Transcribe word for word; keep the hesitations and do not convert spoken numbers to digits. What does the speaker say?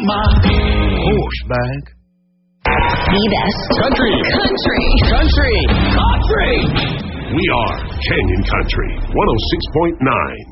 my horseback. The best. Country. Country. Country. Country. We are Canyon Country one oh six point nine.